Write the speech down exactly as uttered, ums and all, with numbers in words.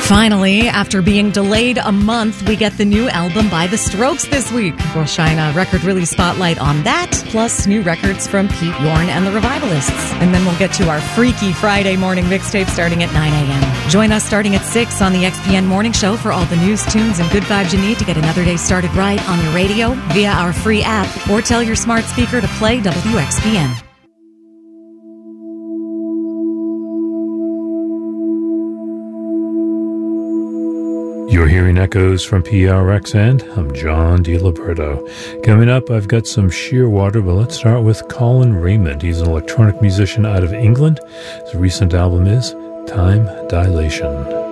Finally, after being delayed a month, we get the new album by The Strokes this week. We'll shine a record release spotlight on that, plus new records from Pete Yorn and the Revivalists. And then we'll get to our Freaky Friday morning mixtape starting at nine a.m. Join us starting at six on the X P N Morning Show for all the news, tunes, and good vibes you need to get another day started right on your radio, via our free app, or tell your smart speaker to play W X P N. You're hearing echoes from P R X, and I'm John DiLiberto. Coming up, I've got some Shearwater, but let's start with Colin Raymond. He's an electronic musician out of England. His recent album is Time Dilation.